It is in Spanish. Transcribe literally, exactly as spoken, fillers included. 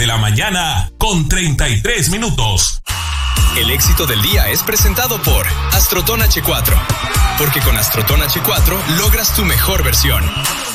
de la mañana con treinta y tres minutos. El éxito del día es presentado por Astrotón hache cuatro. Porque con Astrotón hache cuatro logras tu mejor versión.